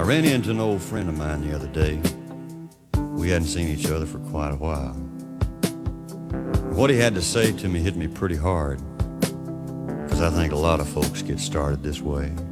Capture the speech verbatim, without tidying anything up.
I ran into an old friend of mine the other day. We hadn't seen each other for quite a while. What he had to say to me hit me pretty hard, 'cause I think a lot of folks get started this way.